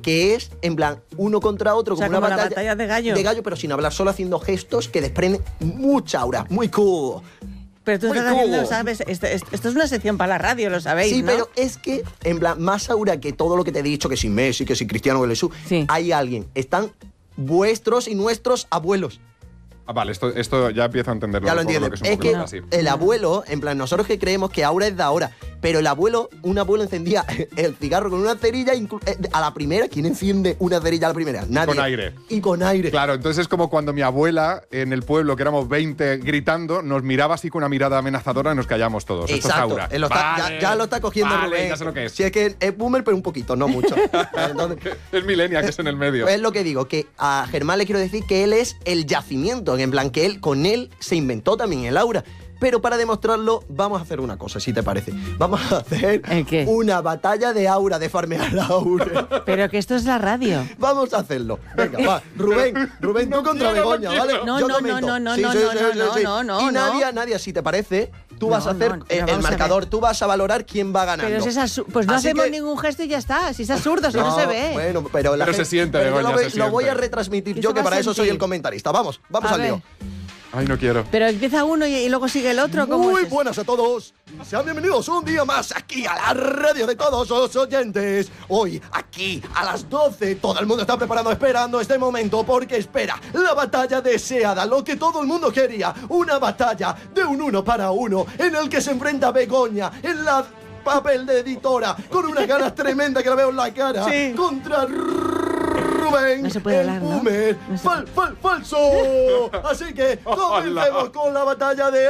que es, en plan, uno contra otro, como, como una batalla de gallo. De gallo, pero sin hablar, solo haciendo gestos que desprenden mucha aura. Muy cool. Pero tú Muy estás haciendo, cool. ¿sabes? Esto es una sección para la radio, lo sabéis, Sí, ¿no? pero es que, en plan, más aura que todo lo que te he dicho, que si Messi, que si Cristiano, que Jesús, hay alguien. Están vuestros y nuestros abuelos. Vale, esto ya empiezo a entenderlo. Ya lo por entiendo. que es un Es poco que así. el abuelo, en plan, nosotros que creemos que aura es de ahora, pero el abuelo, un abuelo encendía el cigarro con una cerilla a la primera. ¿Quién enciende una cerilla a la primera? Nadie. Con aire. Y con aire. Claro, entonces es como cuando mi abuela en el pueblo, que éramos 20 gritando, nos miraba así con una mirada amenazadora y nos callamos todos. Exacto. Esto es aura. Él lo está- ya lo está cogiendo vale, Rubén. ya sé lo que es. Si es que es boomer, pero un poquito, no mucho. Entonces, Es millennial, que es en el medio. es lo que digo, que a Germán le quiero decir que él es el yacimiento, en plan que con él se inventó también el aura. Pero para demostrarlo, vamos a hacer una cosa, si te parece. Vamos a hacer una batalla de aura, de farmear aura. Pero que esto es la radio. Vamos a hacerlo. Venga, va. Rubén, tú contra Begoña, ¿vale? No, Yo no, comento. no, no, Sí, no, sí, no, sí, no, sí, sí. no, no, Y Nadia, si te parece, tú vas a hacer pero vamos el a marcador, ver. tú vas a valorar quién va ganando. Pero si es pues no Así hacemos que- ningún gesto y ya está. Si es absurdo, si no se ve. Bueno, pero la Pero se gente- siente, pero yo Begoña, lo se lo voy a siente. retransmitir ¿Qué yo, se que va a para eso soy sentir? el comentarista. Vamos A al ver. lío. Ay, no quiero. Pero empieza uno y luego sigue el otro. ¿Cómo Muy es eso? buenas a todos. Sean bienvenidos un día más aquí a la radio de todos los oyentes. Hoy, aquí, a las 12, todo el mundo está preparado, esperando este momento, porque espera la batalla deseada, lo que todo el mundo quería. Una batalla de un 1 para 1, en el que se enfrenta Begoña en la papel de editora, con unas ganas tremendas que la veo en la cara, Sí. contra Rubén, No se puede el hablar, ¿no? boomer, No se- falso. Así que comencemos con la batalla de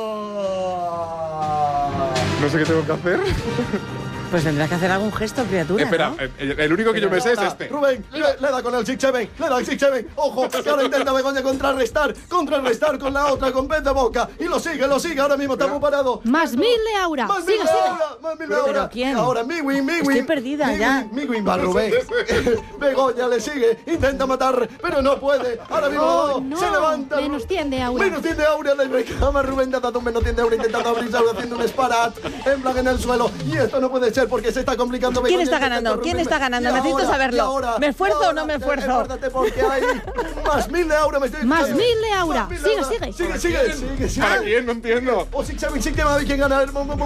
aura. No sé qué tengo que hacer. Pues tendrás que hacer algún gesto, criatura, Espera, ¿no? el único que yo me sé es Ahora, este. Rubén, le da con el 6-7, le da el 6-7. Ojo, que ahora intenta Begoña contrarrestar con la otra, con pez de boca. Y lo sigue, ahora mismo está muy parado. Más 1000 de aura. Más Sigue, mil sigue. ahora, más mil ¿Pero ahora. quién? Y ahora Miwin. Estoy perdida ya. Miwin va Rubén. Begoña le sigue, intenta matar, pero no puede. Ahora mismo Oh, no. se levanta. Menos 100 de aura. Menos 100 de aura, le reclama Rubén, dando un menos 100 de aura, intentando abrirse, haciendo un sparat, en plan en el suelo. Y esto no puede ser porque se está complicando. ¿Quién Begoña, está intenta ganando? ¿Quién Rubén. está ganando? Y Necesito ahora, saberlo. y ahora, ¿Me esfuerzo y o no me esfuerzo? Esfuérzate porque hay más 1000 de aura. Me estoy Más escuchando. 1000 de aura. Más 1000 de Sigue, aura. sigue. Sigue. ¿Para quién? No entiendo. O si saben, sí que va a ver quién gana.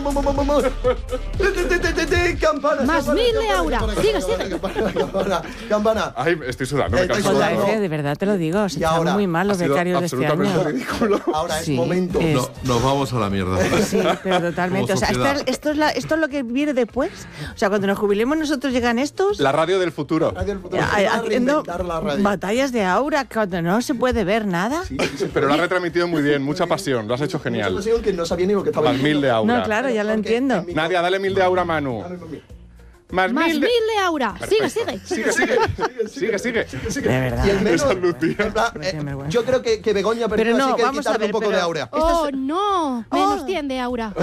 Campana. Más 1000 de aura. Sigue. Campana. Ay, estoy sudando, me Estoy canso. sudando. Joder, de verdad te lo digo. Se Y están ahora, muy mal los Ha sido becarios de este absolutamente año. ridículo. Ahora es Sí, momento. es- No, nos vamos a la mierda. Sí, pero totalmente. O sea, Como sociedad. esto es lo que viene después. O sea, cuando nos jubilemos nosotros llegan estos La radio del futuro. Radio del futuro. haciendo Reinventar la radio. batallas de aura cuando no se puede ver nada. Pero lo has retransmitido muy bien, mucha pasión, lo has hecho genial. Mucha pasión que no sabía ni lo que estaba Más 1000 de aura. No, claro, ya lo Porque entiendo. en mi- Nadia, dale 1000 de aura a Manu. Más Más 1000 1000 de... de aura. Sigue. Sigue. De verdad. Y el menos, Esa luz, tío. en plan, Qué vergüenza. yo creo que Begoña perdió, Pero no, así que hay que vamos a quitarle ver, un poco pero- de aura. Oh, no. Menos 100 de aura.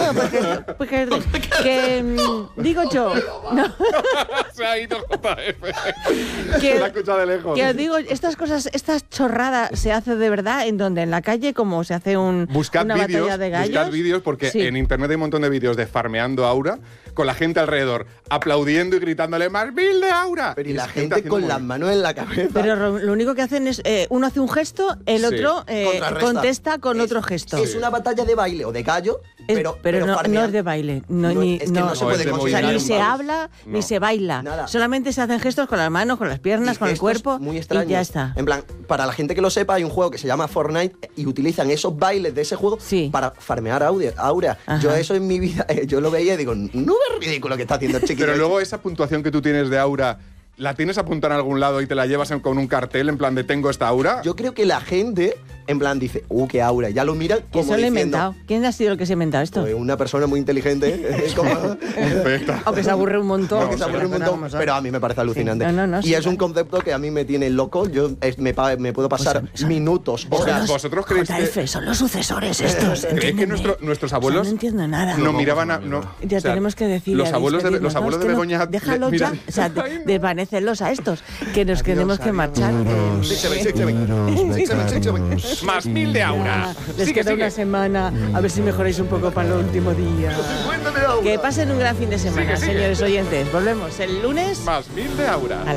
Digo yo, no, Se ha ido JF. que, Se la ha escuchado de lejos. que os digo, estas cosas, estas chorradas se hace de verdad en donde, en la calle, como se hace una batalla de gallos. Buscad vídeos porque Sí. en internet hay un montón de vídeos de farmeando aura con la gente alrededor aplaudiendo y gritándole más 1000 de aura. Pero y la es gente haciendo con muy- las manos en la cabeza. Pero lo único que hacen es, uno hace un gesto, el Sí. otro Contrarresta. contesta con otro gesto. Es una batalla de baile o de gallo, pero no farmeando. es de baile. No, No, ni, es que no se puede o sea, considerar ni un se baile. habla, No. ni se baila. Nada. Solamente se hacen gestos con las manos, con las piernas, Y con el gestos cuerpo muy y extraños. ya está. En plan, para la gente que lo sepa, hay un juego que se llama Fortnite y utilizan esos bailes de ese juego Sí. para farmear aura. Ajá. Yo eso en mi vida, yo lo veía y digo, no es ridículo que está haciendo el chiquito. Pero luego esa puntuación que tú tienes de aura, ¿la tienes apuntada en algún lado y te la llevas con un cartel en plan de tengo esta aura? Yo creo que la gente, en plan, dice, qué aura. Ya lo miran ¿Quién como se lo ha diciendo, inventado? ¿Quién ha sido el que se ha inventado esto? pues, una persona muy inteligente. como- Perfecta. Aunque se aburre un montón. que se aburre un montón, pero a mí me parece alucinante. No, y sí, es un vale. concepto que a mí me tiene loco. Yo me puedo pasar minutos, horas. ¿Vosotros creéis que, JF, son los sucesores estos. ¿creéis que entiéndeme. nuestros O sea, abuelos no entiendo nada. no miraban a... No, Ya o sea, tenemos que decir. Los abuelos de Begoña... Déjalo ya. O sea, desvanécelos a estos, que nos tenemos que marchar. Más 1000 de aura. Les queda una semana. A ver si mejoráis un poco para el último día. Que pasen un gran fin de semana, Sigue. señores oyentes. Volvemos el lunes. Más 1000 de aura.